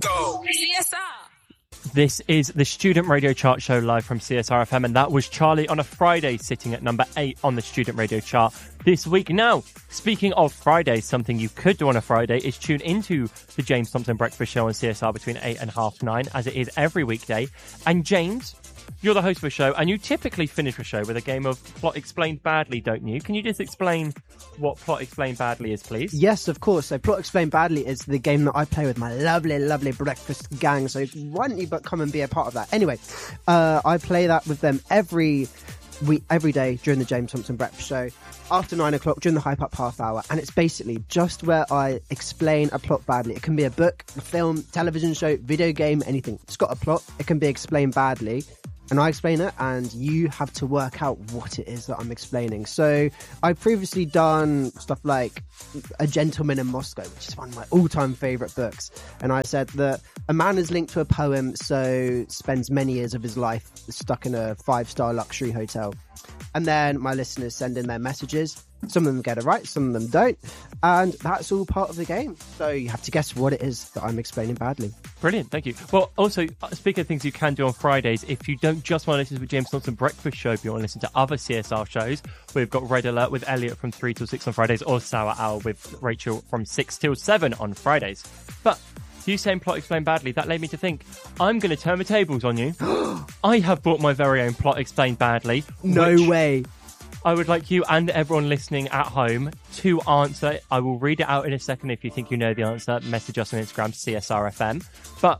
go. CSR. This is the Student Radio Chart Show live from CSR FM, and that was Charlie on a Friday, sitting at number 8 on the Student Radio Chart this week. Now, speaking of Fridays, something you could do on a Friday is tune into the James Thompson Breakfast Show on CSR between 8 and half 9, as it is every weekday. And James, you're the host of the show, and you typically finish the show with a game of Plot Explained Badly, don't you? Can you just explain what Plot Explained Badly is, please? Yes, of course. So Plot Explained Badly is the game that I play with my lovely, lovely breakfast gang. So why don't you but come and be a part of that? Anyway, I play that with them every day during the James Thompson Breakfast Show, after 9 o'clock, during the Hype Up half hour. And it's basically just where I explain a plot badly. It can be a book, a film, television show, video game, anything. It's got a plot. It can be explained badly. And I explain it, and you have to work out what it is that I'm explaining. So I've previously done stuff like A Gentleman in Moscow, which is one of my all-time favourite books. And I said that a man is linked to a poem, so spends many years of his life stuck in a 5-star luxury hotel. And then my listeners send in their messages. Some of them get it right, some of them don't. And that's all part of the game. So you have to guess what it is that I'm explaining badly. Brilliant, thank you. Well, also, speaking of things you can do on Fridays, if you don't just want to listen to the James Thompson Breakfast Show, if you want to listen to other CSR shows, we've got Red Alert with Elliot from 3 till 6 on Fridays, or Sour Hour with Rachel from 6 till 7 on Fridays. But you saying Plot Explained Badly, that led me to think, I'm going to turn the tables on you. I have brought my very own Plot Explained Badly. No way. I would like you and everyone listening at home to answer. I will read it out in a second. If you think you know the answer, message us on Instagram, CSRFM. But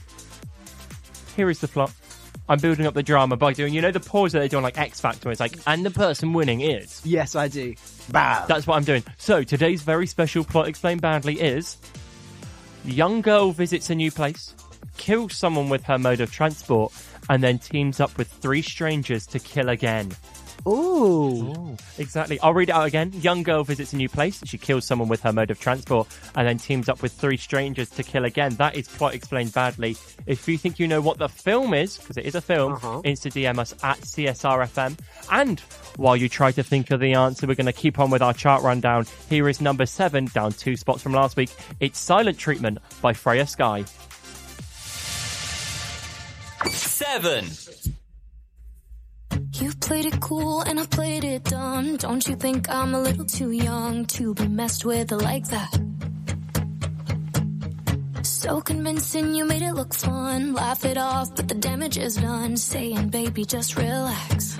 here is the plot. I'm building up the drama by doing, the pause that they do on like X Factor, where it's like, and the person winning is. Yes, I do. Bam. That's what I'm doing. So today's very special Plot Explained Badly is: young girl visits a new place, kills someone with her mode of transport, and then teams up with 3 strangers to kill again. Ooh. Exactly. I'll read it out again. Young girl visits a new place. She kills someone with her mode of transport and then teams up with 3 strangers to kill again. That is Plot Explained Badly. If you think you know what the film is, because it is a film, Insta DM us at CSRFM. And while you try to think of the answer, we're going to keep on with our chart rundown. Here is number 7, down 2 spots from last week. It's Silent Treatment by Freya Sky. 7. You played it cool and I played it dumb. Don't you think I'm a little too young to be messed with like that? So convincing, you made it look fun. Laugh it off, but the damage is done. Saying, baby, just relax.